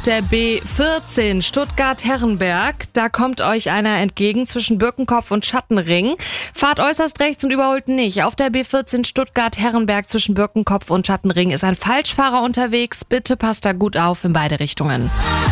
der B14 Stuttgart-Herrenberg. Da kommt euch einer entgegen zwischen Birkenkopf und Schattenring. Fahrt äußerst rechts und überholt nicht. Auf der B14 Stuttgart-Herrenberg zwischen Birkenkopf und Schattenring ist ein Falschfahrer unterwegs. Bitte passt da gut auf in beide Richtungen.